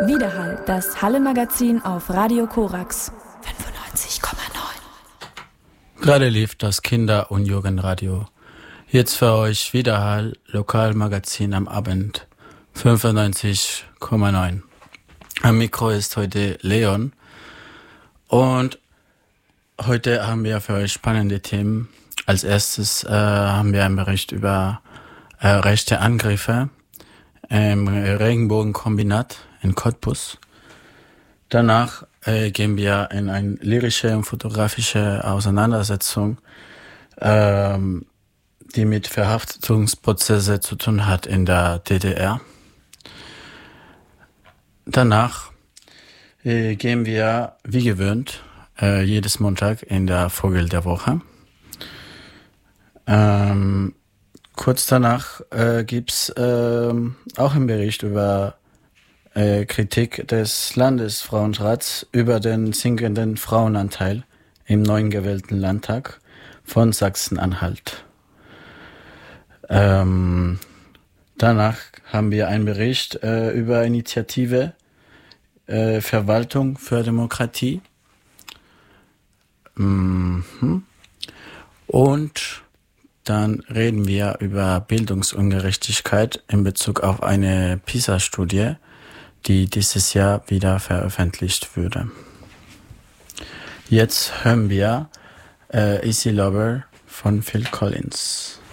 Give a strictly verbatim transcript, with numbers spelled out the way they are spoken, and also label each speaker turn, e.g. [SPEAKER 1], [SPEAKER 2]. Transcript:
[SPEAKER 1] Widerhall, das Halle-Magazin auf Radio Korax fünfundneunzig Komma neun.
[SPEAKER 2] Gerade lief das Kinder- und Jugendradio. Jetzt für euch Widerhall, Lokalmagazin am Abend fünfundneunzig Komma neun. Am Mikro ist heute Leon und heute haben wir für euch spannende Themen. Als erstes äh, haben wir einen Bericht über äh, rechte Angriffe im Regenbogenkombinat in Cottbus. Danach äh, gehen wir in eine lyrische und fotografische Auseinandersetzung, ähm, die mit Verhaftungsprozessen zu tun hat in der D D R. Danach äh, gehen wir, wie gewöhnt, äh, jedes Montag in der Vogel der Woche. Ähm, kurz danach äh, gibt's äh, auch einen Bericht über äh, Kritik des Landesfrauenrats über den sinkenden Frauenanteil im neu gewählten Landtag von Sachsen-Anhalt. Ähm, danach haben wir einen Bericht äh, über Initiative äh, Verwaltung für Demokratie. Mhm. Und dann reden wir über Bildungsungerechtigkeit in Bezug auf eine PISA-Studie, die dieses Jahr wieder veröffentlicht wurde. Jetzt hören wir äh, Easy Lover von Phil Collins.